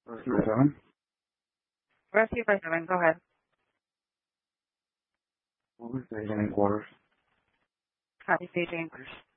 Rescue by 7? Rescue by 7, go ahead. What was the agent in quarters? Copy, Page English.